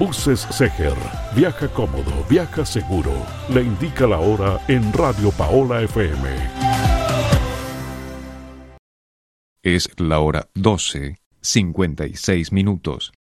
Buses Seger. Viaja cómodo, viaja seguro. Le indica la hora en Radio Paola FM. Es la hora 12:56.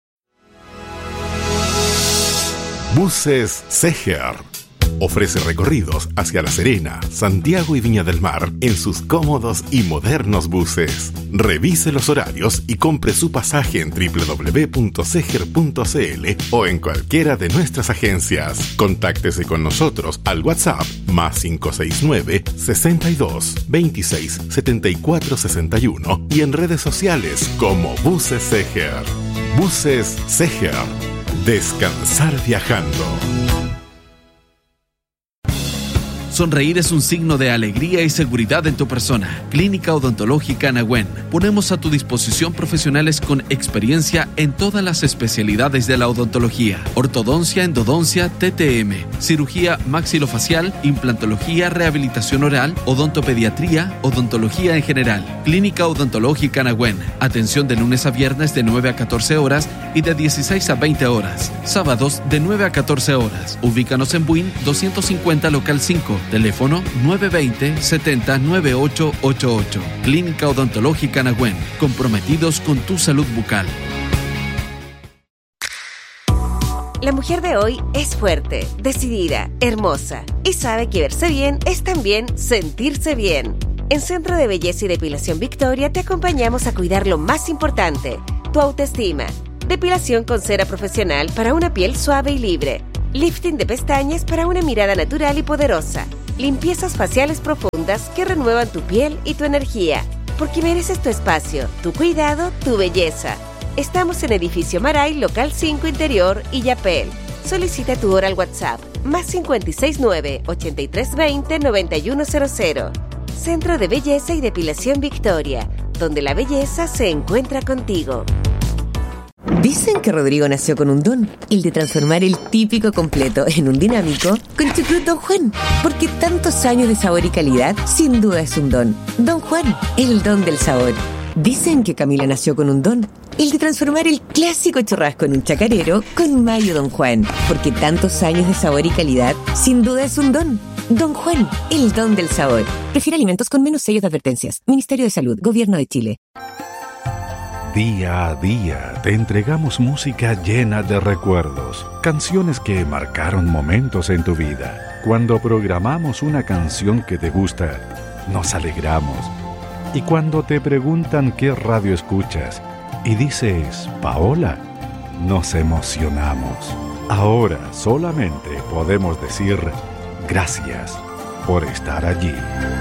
Buses Seger ofrece recorridos hacia La Serena, Santiago y Viña del Mar en sus cómodos y modernos buses. Revise los horarios y compre su pasaje en www.seger.cl o en cualquiera de nuestras agencias. Contáctese con nosotros al WhatsApp +569 62 26 74 61 y en redes sociales como Buses Seger. Buses Seger. Descansar viajando. Sonreír es un signo de alegría y seguridad en tu persona. Clínica Odontológica Nahuen. Ponemos a tu disposición profesionales con experiencia en todas las especialidades de la odontología: ortodoncia, endodoncia, TTM, cirugía maxilofacial, implantología, rehabilitación oral, odontopediatría, odontología en general. Clínica Odontológica Nahuen. Atención de lunes a viernes de 9 a 14 horas y de 16 a 20 horas. Sábados de 9 a 14 horas. Ubícanos en Buin 250 local 5. Teléfono 920-70-9888. Clínica Odontológica Nahuen. Comprometidos con tu salud bucal. La mujer de hoy es fuerte, decidida, hermosa y sabe que verse bien es también sentirse bien. En Centro de Belleza y Depilación Victoria te acompañamos a cuidar lo más importante, tu autoestima. Depilación con cera profesional para una piel suave y libre. Lifting de pestañas para una mirada natural y poderosa. Limpiezas faciales profundas que renuevan tu piel y tu energía. Porque mereces tu espacio, tu cuidado, tu belleza. Estamos en Edificio Maray, local 5 Interior y Yapel. Solicita tu hora al WhatsApp +569 8320 9100. Centro de Belleza y Depilación Victoria, donde la belleza se encuentra contigo. Dicen que Rodrigo nació con un don, el de transformar el típico completo en un dinámico con Chucrut Don Juan. Porque tantos años de sabor y calidad, sin duda es un don. Don Juan, el don del sabor. Dicen que Camila nació con un don, el de transformar el clásico churrasco en un chacarero con mayo Don Juan. Porque tantos años de sabor y calidad, sin duda es un don. Don Juan, el don del sabor. Prefiere alimentos con menos sellos de advertencias. Ministerio de Salud, Gobierno de Chile. Día a día te entregamos música llena de recuerdos, canciones que marcaron momentos en tu vida. Cuando programamos una canción que te gusta, nos alegramos. Y cuando te preguntan qué radio escuchas y dices Paola, nos emocionamos. Ahora solamente podemos decir gracias por estar allí.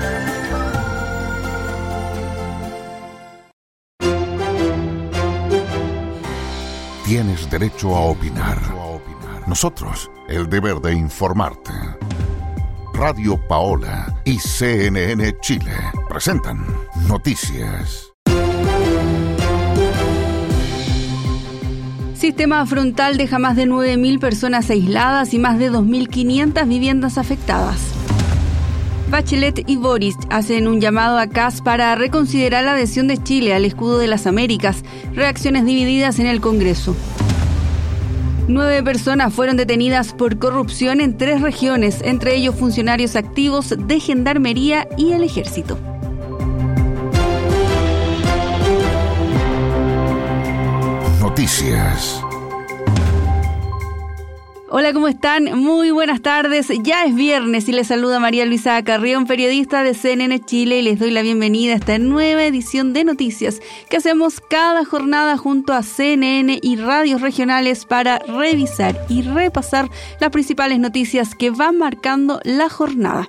Tienes derecho a opinar. Nosotros, el deber de informarte. Radio Paola y CNN Chile presentan Noticias. Sistema frontal deja más de 9.000 personas aisladas y más de 2.500 viviendas afectadas. Bachelet y Boric hacen un llamado a CAS para reconsiderar la adhesión de Chile al escudo de las Américas. Reacciones divididas en el Congreso. 9 personas fueron detenidas por corrupción en 3 regiones, entre ellos funcionarios activos de Gendarmería y el Ejército. Noticias. Hola, ¿cómo están? Muy buenas tardes. Ya es viernes y les saluda María Luisa Carrión, periodista de CNN Chile, y les doy la bienvenida a esta nueva edición de Noticias que hacemos cada jornada junto a CNN y radios regionales para revisar y repasar las principales noticias que van marcando la jornada.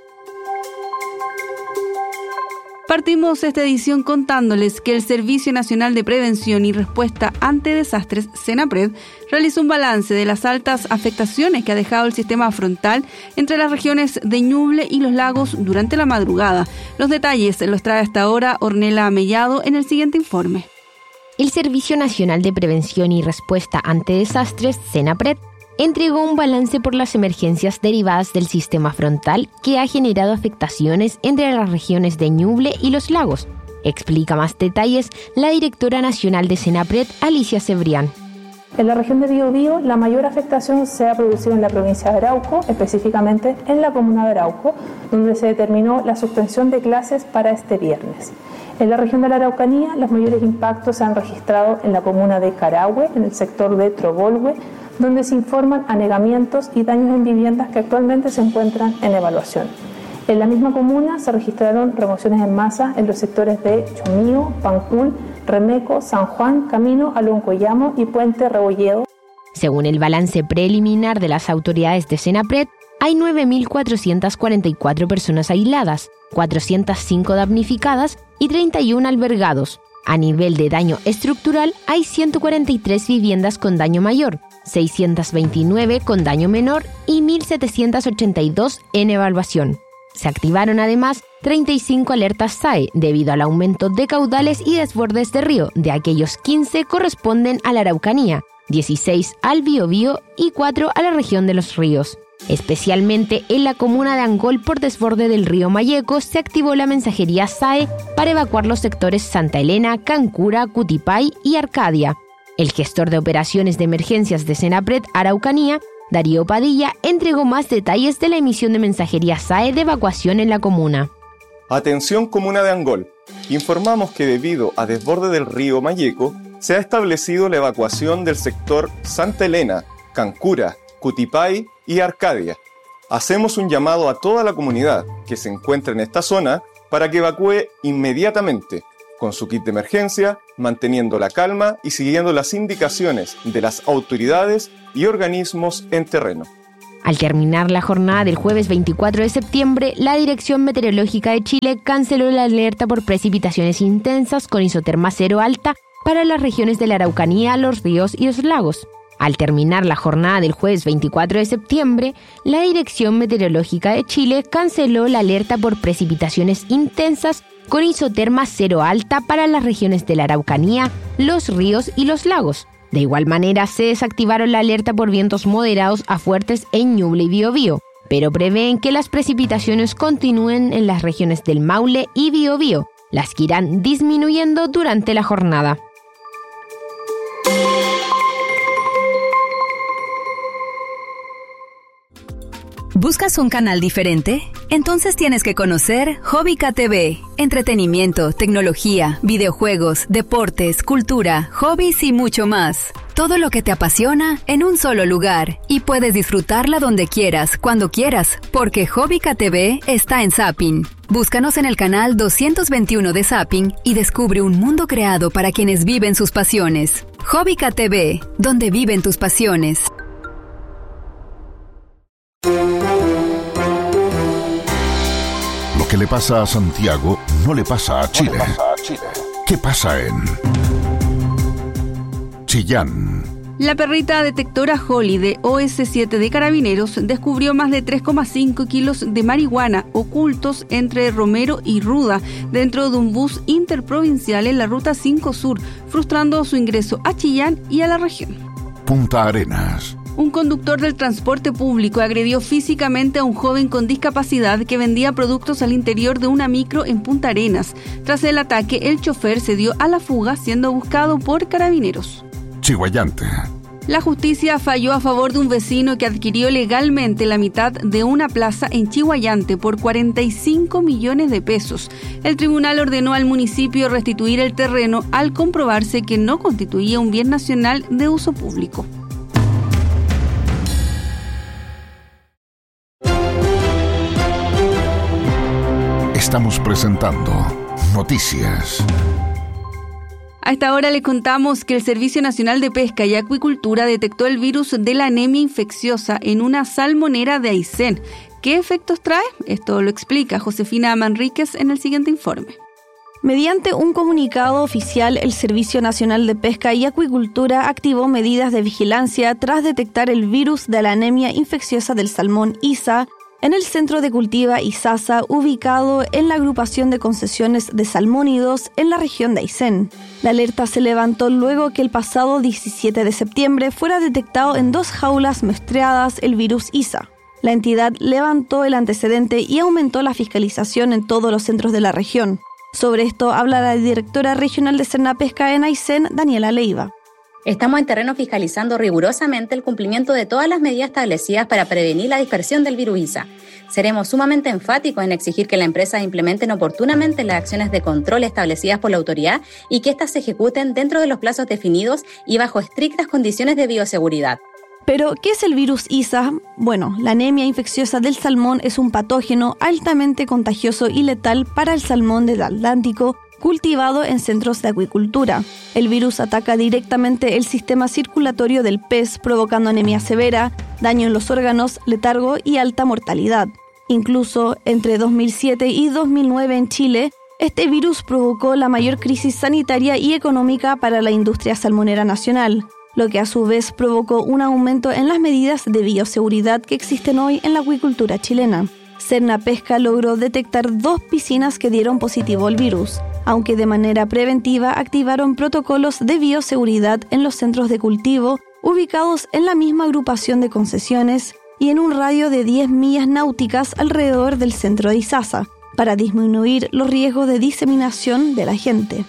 Partimos esta edición contándoles que el Servicio Nacional de Prevención y Respuesta ante Desastres, SENAPRED, realizó un balance de las altas afectaciones que ha dejado el sistema frontal entre las regiones de Ñuble y Los Lagos durante la madrugada. Los detalles los trae hasta ahora Ornella Mellado en el siguiente informe. El Servicio Nacional de Prevención y Respuesta ante Desastres, SENAPRED, entregó un balance por las emergencias derivadas del sistema frontal que ha generado afectaciones entre las regiones de Ñuble y Los Lagos. Explica más detalles la directora nacional de SENAPRED, Alicia Cebrián. En la región de Biobío, la mayor afectación se ha producido en la provincia de Arauco, específicamente en la comuna de Arauco, donde se determinó la suspensión de clases para este viernes. En la región de la Araucanía, los mayores impactos se han registrado en la comuna de Carahue, en el sector de Trobolhue, donde se informan anegamientos y daños en viviendas que actualmente se encuentran en evaluación. En la misma comuna se registraron remociones en masa en los sectores de Chomío, Pancul, Remeco, San Juan, Camino a Loncoyamo y Puente Rebolledo. Según el balance preliminar de las autoridades de Senapred, hay 9.444 personas aisladas, 405 damnificadas y 31 albergados. A nivel de daño estructural, hay 143 viviendas con daño mayor, 629 con daño menor y 1.782 en evaluación. Se activaron además 35 alertas SAE debido al aumento de caudales y desbordes de río. De aquellos 15 corresponden a la Araucanía, 16 al Biobío y 4 a la región de los ríos. Especialmente en la comuna de Angol por desborde del río Mayeco se activó la mensajería SAE para evacuar los sectores Santa Elena, Cancura, Cutipay y Arcadia. El gestor de operaciones de emergencias de Senapred Araucanía, Darío Padilla, entregó más detalles de la emisión de mensajería SAE de evacuación en la comuna. Atención comuna de Angol. Informamos que debido a desborde del río Mayeco, se ha establecido la evacuación del sector Santa Elena, Cancura, Cutipay y Arcadia. Hacemos un llamado a toda la comunidad que se encuentra en esta zona para que evacúe inmediatamente, con su kit de emergencia, manteniendo la calma y siguiendo las indicaciones de las autoridades y organismos en terreno. Al terminar la jornada del jueves 24 de septiembre, la Dirección Meteorológica de Chile canceló la alerta por precipitaciones intensas con isoterma cero alta para las regiones de la Araucanía, los ríos y los lagos. Al terminar la jornada del jueves 24 de septiembre, la Dirección Meteorológica de Chile canceló la alerta por precipitaciones intensas con isoterma cero alta para las regiones de la Araucanía, los ríos y los lagos. De igual manera, se desactivaron la alerta por vientos moderados a fuertes en Ñuble y Biobío, pero prevén que las precipitaciones continúen en las regiones del Maule y Biobío, las que irán disminuyendo durante la jornada. ¿Buscas un canal diferente? Entonces tienes que conocer Hobbica TV. Entretenimiento, tecnología, videojuegos, deportes, cultura, hobbies y mucho más. Todo lo que te apasiona en un solo lugar. Y puedes disfrutarla donde quieras, cuando quieras, porque Hobbica TV está en Zapping. Búscanos en el canal 221 de Zapping y descubre un mundo creado para quienes viven sus pasiones. Hobbica TV, donde viven tus pasiones. Lo que le pasa a Santiago no le pasa a Chile. ¿Qué pasa en Chillán? La perrita detectora Holly de OS7 de Carabineros descubrió más de 3,5 kilos de marihuana ocultos entre Romero y Ruda dentro de un bus interprovincial en la Ruta 5 Sur, frustrando su ingreso a Chillán y a la región. Punta Arenas. Un conductor del transporte público agredió físicamente a un joven con discapacidad que vendía productos al interior de una micro en Punta Arenas. Tras el ataque, el chofer se dio a la fuga siendo buscado por Carabineros. Chiguayante. La justicia falló a favor de un vecino que adquirió legalmente la mitad de una plaza en Chiguayante por 45 millones de pesos. El tribunal ordenó al municipio restituir el terreno al comprobarse que no constituía un bien nacional de uso público. Estamos presentando Noticias. A esta hora les contamos que el Servicio Nacional de Pesca y Acuicultura detectó el virus de la anemia infecciosa en una salmonera de Aysén. ¿Qué efectos trae? Esto lo explica Josefina Manríquez en el siguiente informe. Mediante un comunicado oficial, el Servicio Nacional de Pesca y Acuicultura activó medidas de vigilancia tras detectar el virus de la anemia infecciosa del salmón ISA en el centro de cultiva Isasa, ubicado en la agrupación de concesiones de salmónidos en la región de Aysén. La alerta se levantó luego que el pasado 17 de septiembre fuera detectado en 2 jaulas muestreadas el virus ISA. La entidad levantó el antecedente y aumentó la fiscalización en todos los centros de la región. Sobre esto habla la directora regional de Senapesca en Aysén, Daniela Leiva. Estamos en terreno fiscalizando rigurosamente el cumplimiento de todas las medidas establecidas para prevenir la dispersión del virus ISA. Seremos sumamente enfáticos en exigir que las empresas implementen oportunamente las acciones de control establecidas por la autoridad y que éstas se ejecuten dentro de los plazos definidos y bajo estrictas condiciones de bioseguridad. Pero, ¿qué es el virus ISA? Bueno, la anemia infecciosa del salmón es un patógeno altamente contagioso y letal para el salmón del Atlántico, cultivado en centros de acuicultura. El virus ataca directamente el sistema circulatorio del pez, provocando anemia severa, daño en los órganos, letargo y alta mortalidad. Incluso entre 2007 y 2009 en Chile, este virus provocó la mayor crisis sanitaria y económica para la industria salmonera nacional, lo que a su vez provocó un aumento en las medidas de bioseguridad que existen hoy en la acuicultura chilena. Serna Pesca logró detectar 2 piscinas que dieron positivo al virus, aunque de manera preventiva activaron protocolos de bioseguridad en los centros de cultivo ubicados en la misma agrupación de concesiones y en un radio de 10 millas náuticas alrededor del centro de Izasa, para disminuir los riesgos de diseminación del agente.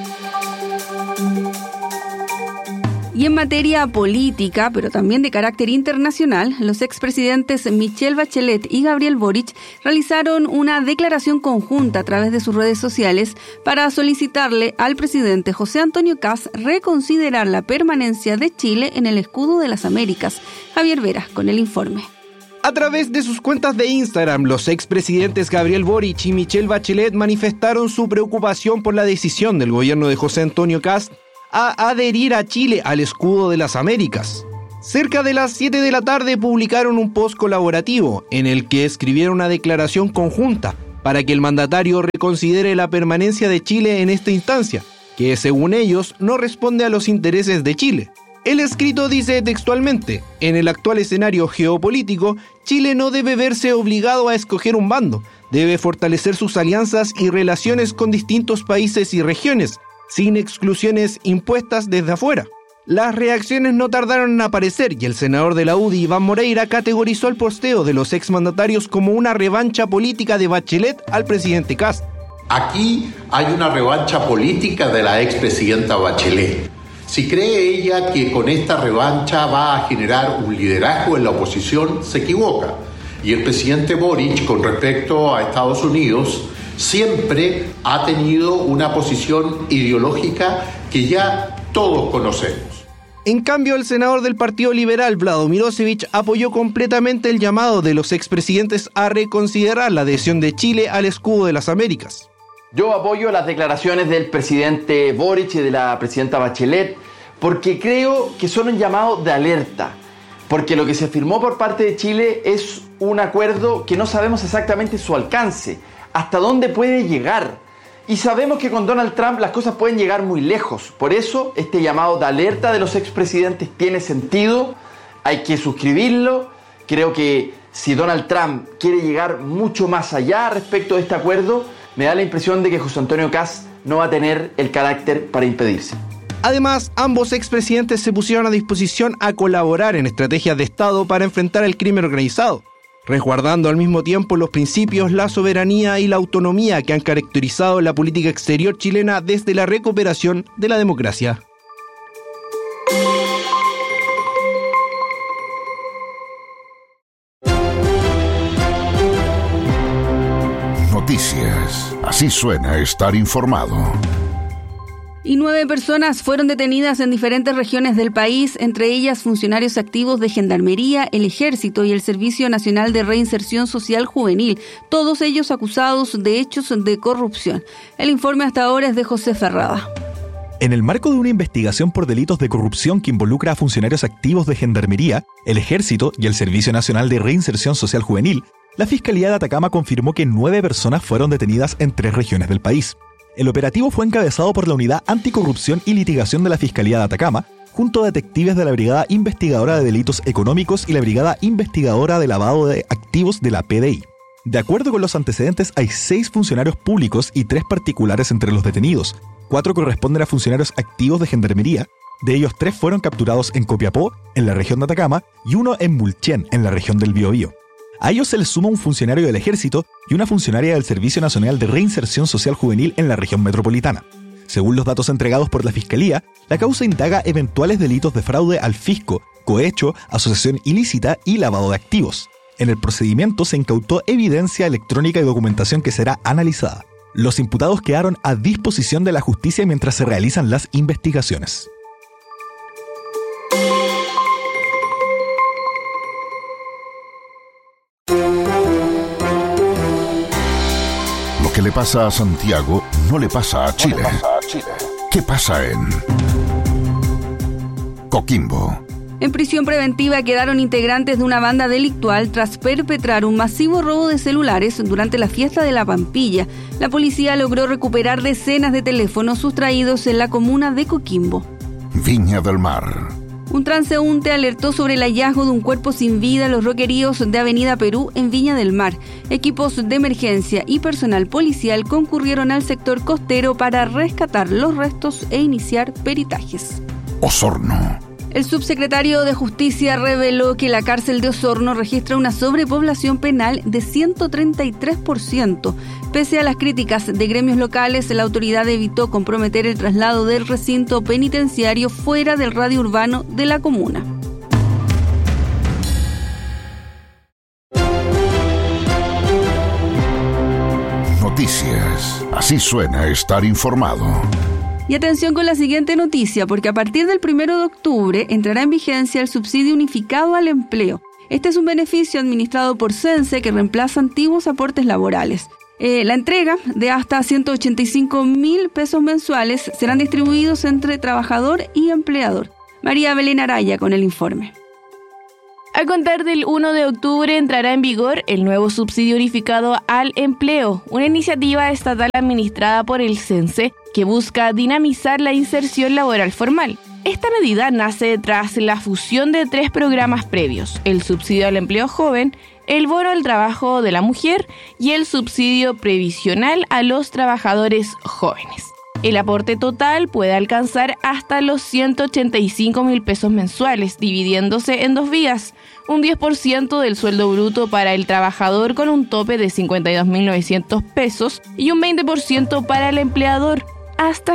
Y en materia política, pero también de carácter internacional, los expresidentes Michelle Bachelet y Gabriel Boric realizaron una declaración conjunta a través de sus redes sociales para solicitarle al presidente José Antonio Kast reconsiderar la permanencia de Chile en el escudo de las Américas. Javier Vera con el informe. A través de sus cuentas de Instagram, los expresidentes Gabriel Boric y Michelle Bachelet manifestaron su preocupación por la decisión del gobierno de José Antonio Kast a adherir a Chile al escudo de las Américas. Cerca de las 7 de la tarde publicaron un post colaborativo en el que escribieron una declaración conjunta para que el mandatario reconsidere la permanencia de Chile en esta instancia, que según ellos no responde a los intereses de Chile. El escrito dice textualmente: en el actual escenario geopolítico, Chile no debe verse obligado a escoger un bando, debe fortalecer sus alianzas y relaciones con distintos países y regiones, sin exclusiones impuestas desde afuera. Las reacciones no tardaron en aparecer y el senador de la UDI, Iván Moreira, categorizó el posteo de los exmandatarios como una revancha política de Bachelet al presidente Kast. Aquí hay una revancha política de la expresidenta Bachelet. Si cree ella que con esta revancha va a generar un liderazgo en la oposición, se equivoca. Y el presidente Boric, con respecto a Estados Unidos, siempre ha tenido una posición ideológica que ya todos conocemos. En cambio, el senador del Partido Liberal, Vlado Mirosevic, apoyó completamente el llamado de los expresidentes a reconsiderar la adhesión de Chile al escudo de las Américas. Yo apoyo las declaraciones del presidente Boric y de la presidenta Bachelet porque creo que son un llamado de alerta, porque lo que se firmó por parte de Chile es un acuerdo que no sabemos exactamente su alcance, hasta dónde puede llegar. Y sabemos que con Donald Trump las cosas pueden llegar muy lejos. Por eso este llamado de alerta de los expresidentes tiene sentido, hay que suscribirlo. Creo que si Donald Trump quiere llegar mucho más allá respecto de este acuerdo, me da la impresión de que José Antonio Kast no va a tener el carácter para impedirse. Además, ambos expresidentes se pusieron a disposición a colaborar en estrategias de Estado para enfrentar el crimen organizado, resguardando al mismo tiempo los principios, la soberanía y la autonomía que han caracterizado la política exterior chilena desde la recuperación de la democracia. Noticias. Así suena estar informado. Y 9 personas fueron detenidas en diferentes regiones del país, entre ellas funcionarios activos de Gendarmería, el Ejército y el Servicio Nacional de Reinserción Social Juvenil, todos ellos acusados de hechos de corrupción. El informe hasta ahora es de José Ferrada. En el marco de una investigación por delitos de corrupción que involucra a funcionarios activos de Gendarmería, el Ejército y el Servicio Nacional de Reinserción Social Juvenil, la Fiscalía de Atacama confirmó que 9 personas fueron detenidas en 3 regiones del país. El operativo fue encabezado por la Unidad Anticorrupción y Litigación de la Fiscalía de Atacama, junto a detectives de la Brigada Investigadora de Delitos Económicos y la Brigada Investigadora de Lavado de Activos de la PDI. De acuerdo con los antecedentes, hay 6 funcionarios públicos y 3 particulares entre los detenidos. 4 corresponden a funcionarios activos de Gendarmería, de ellos 3 fueron capturados en Copiapó, en la región de Atacama, y 1 en Mulchen, en la región del Biobío. A ellos se les suma un funcionario del Ejército y una funcionaria del Servicio Nacional de Reinserción Social Juvenil en la región metropolitana. Según los datos entregados por la Fiscalía, la causa indaga eventuales delitos de fraude al fisco, cohecho, asociación ilícita y lavado de activos. En el procedimiento se incautó evidencia electrónica y documentación que será analizada. Los imputados quedaron a disposición de la justicia mientras se realizan las investigaciones. Lo que le pasa a Santiago no le pasa a Chile. ¿Qué pasa en Coquimbo? En prisión preventiva quedaron integrantes de una banda delictual tras perpetrar un masivo robo de celulares durante la fiesta de la Pampilla. La policía logró recuperar decenas de teléfonos sustraídos en la comuna de Coquimbo. Viña del Mar. Un transeúnte alertó sobre el hallazgo de un cuerpo sin vida en los roqueríos de Avenida Perú en Viña del Mar. Equipos de emergencia y personal policial concurrieron al sector costero para rescatar los restos e iniciar peritajes. Osorno. El subsecretario de Justicia reveló que la cárcel de Osorno registra una sobrepoblación penal de 133%. Pese a las críticas de gremios locales, la autoridad evitó comprometer el traslado del recinto penitenciario fuera del radio urbano de la comuna. Noticias. Así suena estar informado. Y atención con la siguiente noticia, porque a partir del 1 de octubre entrará en vigencia el subsidio unificado al empleo. Este es un beneficio administrado por CENSE que reemplaza antiguos aportes laborales. La entrega de hasta 185.000 pesos mensuales serán distribuidos entre trabajador y empleador. María Belén Araya con el informe. A contar del 1 de octubre entrará en vigor el nuevo subsidio unificado al empleo, una iniciativa estatal administrada por el CENSE que busca dinamizar la inserción laboral formal. Esta medida nace tras la fusión de 3 programas previos: el subsidio al empleo joven, el bono al trabajo de la mujer y el subsidio previsional a los trabajadores jóvenes. El aporte total puede alcanzar hasta los 185.000 pesos mensuales, dividiéndose en 2 vías: un 10% del sueldo bruto para el trabajador con un tope de 52.900 pesos y un 20% para el empleador, hasta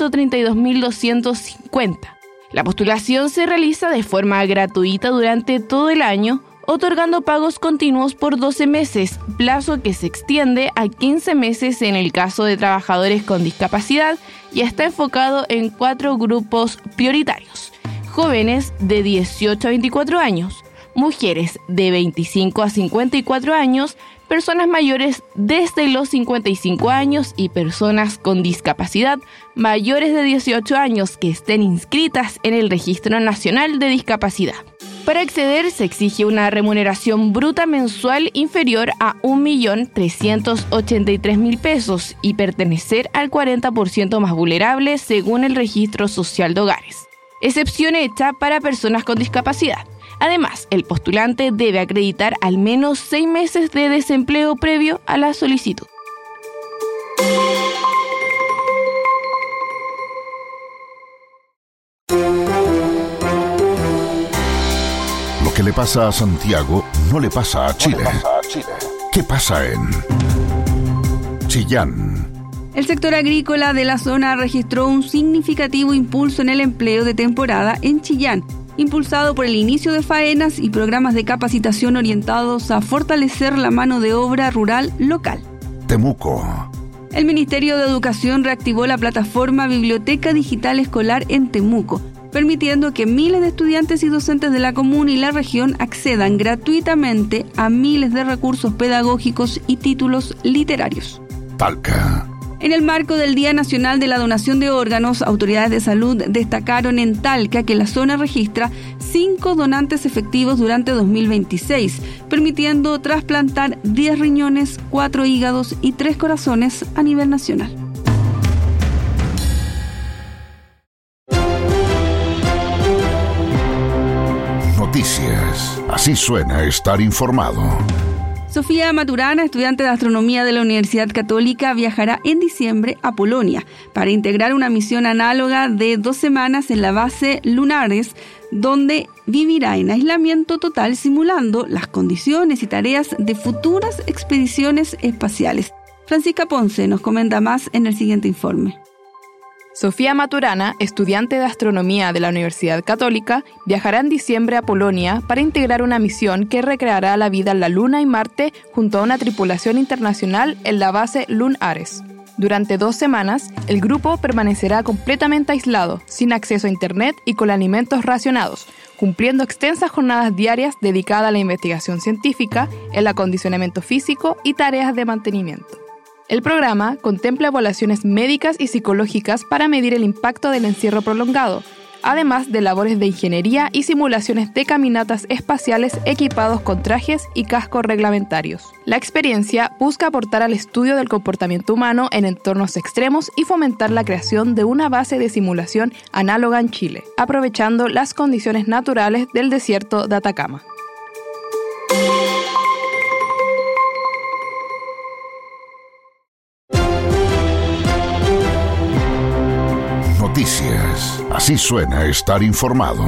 132.250. La postulación se realiza de forma gratuita durante todo el año, otorgando pagos continuos por 12 meses, plazo que se extiende a 15 meses en el caso de trabajadores con discapacidad y está enfocado en 4 grupos prioritarios: jóvenes de 18 a 24 años, mujeres de 25 a 54 años, personas mayores desde los 55 años y personas con discapacidad mayores de 18 años que estén inscritas en el Registro Nacional de Discapacidad. Para acceder se exige una remuneración bruta mensual inferior a 1.383.000 pesos y pertenecer al 40% más vulnerable según el Registro Social de Hogares. Excepción hecha para personas con discapacidad. Además, el postulante debe acreditar al menos 6 meses de desempleo previo a la solicitud. Lo que le pasa a Santiago no le pasa a Chile. ¿Qué pasa en Chillán? El sector agrícola de la zona registró un significativo impulso en el empleo de temporada en Chillán, impulsado por el inicio de faenas y programas de capacitación orientados a fortalecer la mano de obra rural local. Temuco. El Ministerio de Educación reactivó la plataforma Biblioteca Digital Escolar en Temuco, permitiendo que miles de estudiantes y docentes de la comuna y la región accedan gratuitamente a miles de recursos pedagógicos y títulos literarios. Talca. En el marco del Día Nacional de la Donación de Órganos, autoridades de salud destacaron en Talca que la zona registra 5 donantes efectivos durante 2026, permitiendo trasplantar 10 riñones, 4 hígados y 3 corazones a nivel nacional. Noticias. Así suena estar informado. Sofía Maturana, estudiante de astronomía de la Universidad Católica, viajará en diciembre a Polonia para integrar una misión análoga de 2 semanas en la base Lunares, donde vivirá en aislamiento total simulando las condiciones y tareas de futuras expediciones espaciales. Francisca Ponce nos comenta más en el siguiente informe. Sofía Maturana, estudiante de astronomía de la Universidad Católica, viajará en diciembre a Polonia para integrar una misión que recreará la vida en la Luna y Marte junto a una tripulación internacional en la base Lun-Ares. Durante 2 semanas, el grupo permanecerá completamente aislado, sin acceso a Internet y con alimentos racionados, cumpliendo extensas jornadas diarias dedicadas a la investigación científica, el acondicionamiento físico y tareas de mantenimiento. El programa contempla evaluaciones médicas y psicológicas para medir el impacto del encierro prolongado, además de labores de ingeniería y simulaciones de caminatas espaciales equipados con trajes y cascos reglamentarios. La experiencia busca aportar al estudio del comportamiento humano en entornos extremos y fomentar la creación de una base de simulación análoga en Chile, aprovechando las condiciones naturales del desierto de Atacama. Noticias. Así suena estar informado.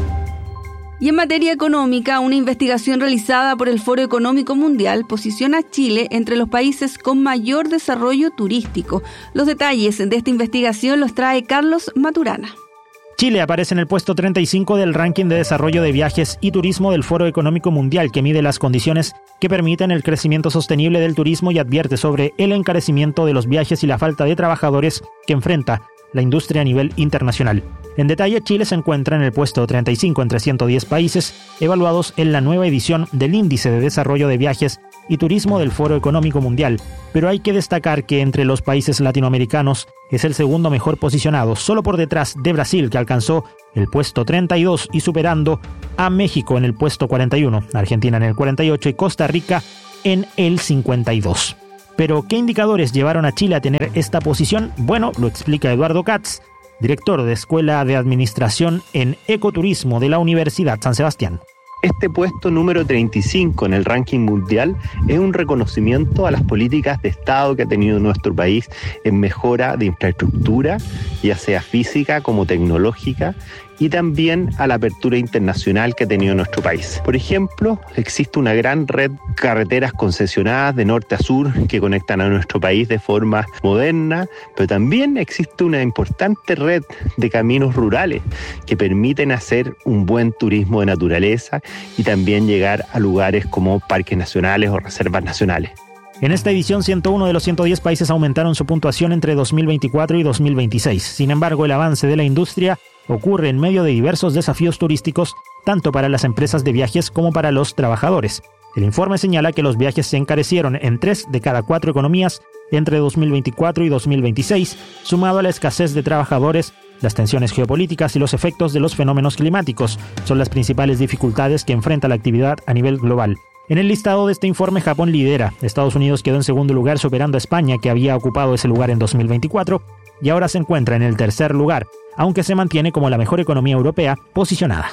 Y en materia económica, una investigación realizada por el Foro Económico Mundial posiciona a Chile entre los países con mayor desarrollo turístico. Los detalles de esta investigación los trae Carlos Maturana. Chile aparece en el puesto 35 del ranking de desarrollo de viajes y turismo del Foro Económico Mundial, que mide las condiciones que permiten el crecimiento sostenible del turismo y advierte sobre el encarecimiento de los viajes y la falta de trabajadores que enfrenta la industria a nivel internacional. En detalle, Chile se encuentra en el puesto 35 entre 110 países evaluados en la nueva edición del Índice de Desarrollo de Viajes y Turismo del Foro Económico Mundial, pero hay que destacar que entre los países latinoamericanos es el segundo mejor posicionado, solo por detrás de Brasil, que alcanzó el puesto 32 y superando a México en el puesto 41, Argentina en el 48 y Costa Rica en el 52. Pero, ¿qué indicadores llevaron a Chile a tener esta posición? Bueno, lo explica Eduardo Katz, director de Escuela de Administración en Ecoturismo de la Universidad San Sebastián. Este puesto número 35 en el ranking mundial es un reconocimiento a las políticas de Estado que ha tenido nuestro país en mejora de infraestructura, ya sea física como tecnológica, y también a la apertura internacional que ha tenido nuestro país. Por ejemplo, existe una gran red de carreteras concesionadas de norte a sur que conectan a nuestro país de forma moderna, pero también existe una importante red de caminos rurales que permiten hacer un buen turismo de naturaleza y también llegar a lugares como parques nacionales o reservas nacionales. En esta edición, 101 de los 110 países aumentaron su puntuación entre 2024 y 2026. Sin embargo, el avance de la industria ocurre en medio de diversos desafíos turísticos, tanto para las empresas de viajes como para los trabajadores. El informe señala que los viajes se encarecieron en 3 de cada 4 economías entre 2024 y 2026, sumado a la escasez de trabajadores, las tensiones geopolíticas y los efectos de los fenómenos climáticos. Son las principales dificultades que enfrenta la actividad a nivel global. En el listado de este informe, Japón lidera. Estados Unidos quedó en segundo lugar, superando a España, que había ocupado ese lugar en 2024, y ahora se encuentra en el tercer lugar, aunque se mantiene como la mejor economía europea posicionada.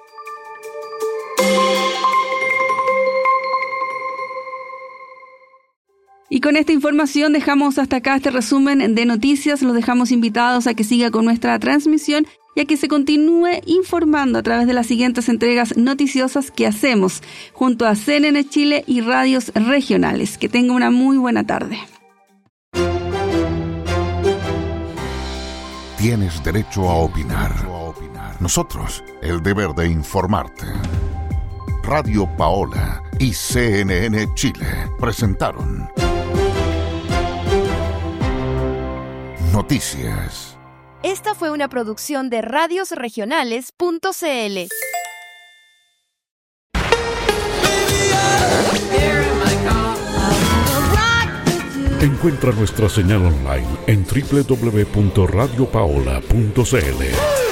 Y con esta información dejamos hasta acá este resumen de noticias. Los dejamos invitados a que siga con nuestra transmisión y a que se continúe informando a través de las siguientes entregas noticiosas que hacemos junto a CNN Chile y radios regionales. Que tenga una muy buena tarde. Tienes derecho a opinar. Nosotros, el deber de informarte. Radio Paola y CNN Chile presentaron Noticias. Esta fue una producción de radiosregionales.cl. Encuentra nuestra señal online en www.radiopaola.cl.